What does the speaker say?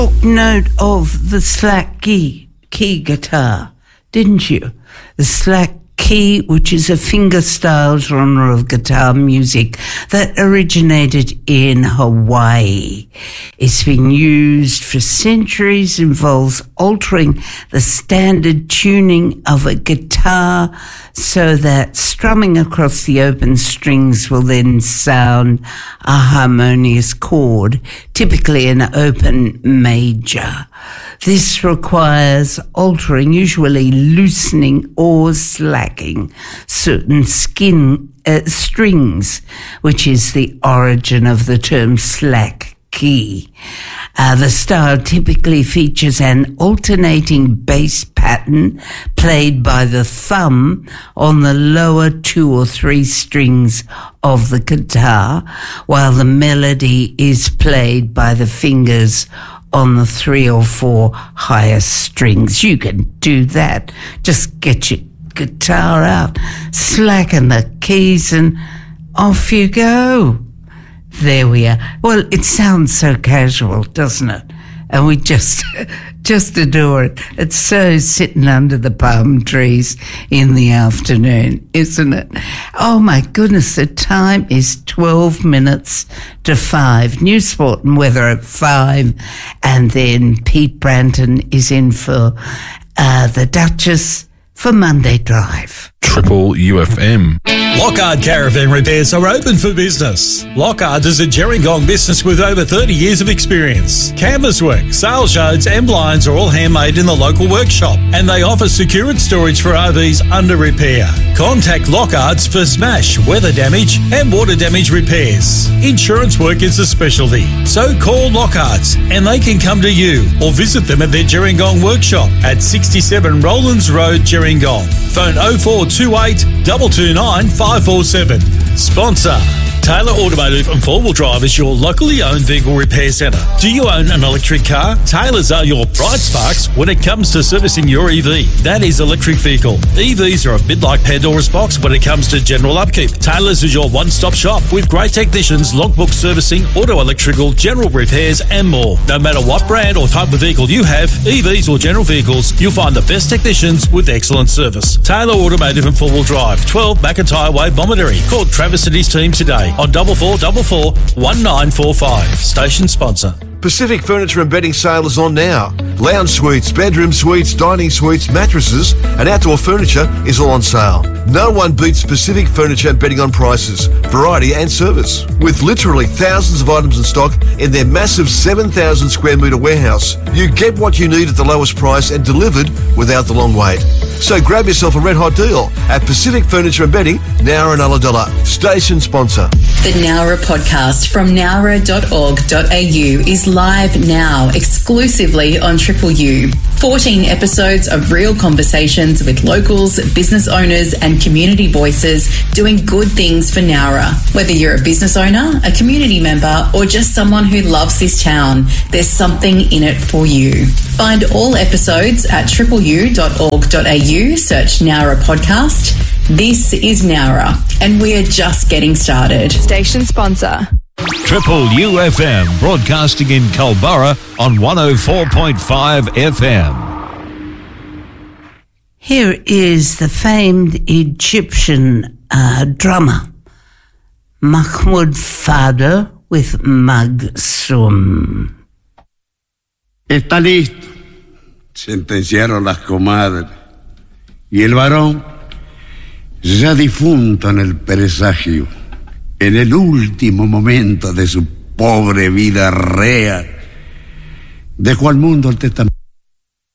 Took note of the slack key guitar, didn't you? The slack key, which is a fingerstyle genre of guitar music that originated in Hawaii. It's been used for centuries, involves altering the standard tuning of a guitar so that strumming across the open strings will then sound a harmonious chord, typically an open major. This requires altering, usually loosening or slacking certain strings, which is the origin of the term slack key. The style typically features an alternating bass pattern played by the thumb on the lower 2 or 3 strings of the guitar, while the melody is played by the fingers on the 3 or 4 highest strings. You can do that. Just get your guitar out, slacken the keys, and off you go. There we are. Well, it sounds so casual, doesn't it? And we just adore it. It's so sitting under the palm trees in the afternoon, isn't it? Oh my goodness, the time is 12 minutes to 5. News, sport and weather at 5. And then Pete Branton is in for the Duchess for Monday Drive. Triple UFM. Lockhart Caravan Repairs are open for business. Lockhart is a Gerringong business with over 30 years of experience. Canvas work, sales yards and blinds are all handmade in the local workshop, and they offer secured storage for RVs under repair. Contact Lockhart's for smash, weather damage and water damage repairs. Insurance work is a specialty, so call Lockhart's and they can come to you or visit them at their Gerringong workshop at 67 Rowlands Road, Gerringong. Phone 0428 229 547. Sponsor Taylor Automotive and 4-Wheel Drive is your locally owned vehicle repair centre. Do you own an electric car? Taylor's are your bright sparks when it comes to servicing your EV. That is electric vehicle. EVs are a bit like Pandora's box when it comes to general upkeep. Taylor's is your one-stop shop with great technicians, logbook servicing, auto electrical, general repairs and more. No matter what brand or type of vehicle you have, EVs or general vehicles, you'll find the best technicians with excellent service. Taylor Automotive and 4-Wheel Drive, 12 McIntyre Way, Bomaderry. Call Travis and his team today on 4444 1945. Station sponsor. Pacific Furniture and Bedding sale is on now. Lounge suites, bedroom suites, dining suites, mattresses and outdoor furniture is all on sale. No one beats Pacific Furniture and Bedding on prices, variety and service. With literally thousands of items in stock in their massive 7,000 square metre warehouse, you get what you need at the lowest price and delivered without the long wait. So grab yourself a red hot deal at Pacific Furniture and Bedding, Nowra and Ulladulla. Station sponsor. The Nowra podcast from nowra.org.au is live now, exclusively on Triple U. 14 episodes of real conversations with locals, business owners and community voices doing good things for Nowra. Whether you're a business owner, a community member or just someone who loves this town, there's something in it for you. Find all episodes at tripleu.org.au, search Nowra podcast. This is Nowra and we are just getting started. Station sponsor. Triple UFM, broadcasting in Culburra on 104.5 FM. Here is the famed Egyptian drummer, Mahmoud Fadel with Magsum. Está listo, sentenciaron las comadres. Y el varón, ya difunto en el presagio, en el último momento de su pobre vida rea, dejó al mundo el testamento.